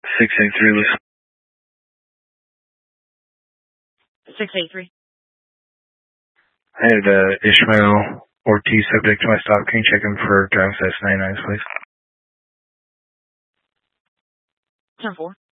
683, listen. 683. I had Ishmael Ortiz subject to my stop. Can you check him for driving status 99, please? 10-4.